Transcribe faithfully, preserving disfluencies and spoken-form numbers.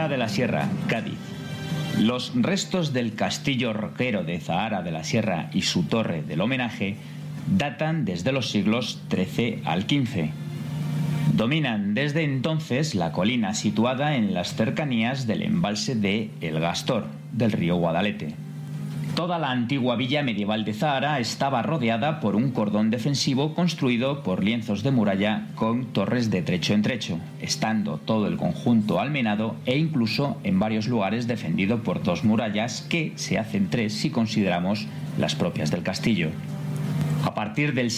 Zahara de la Sierra, Cádiz. Los restos del castillo roquero de Zahara de la Sierra y su torre del homenaje datan desde los siglos trece al quince. Dominan desde entonces la colina situada en las cercanías del embalse de El Gastor, del río Guadalete. Toda la antigua villa medieval de Zahara estaba rodeada por un cordón defensivo construido por lienzos de muralla con torres de trecho en trecho, estando todo el conjunto almenado e incluso en varios lugares defendido por dos murallas que se hacen tres si consideramos las propias del castillo. A partir del